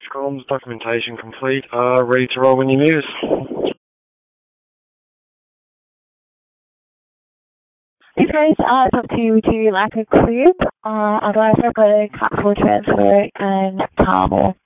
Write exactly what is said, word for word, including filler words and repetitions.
Comms documentation complete. Uh, ready to roll when you need us. These guys, uh, it's up to you to lack a clear. Uh, otherwise I've got a capital transfer and Carmel.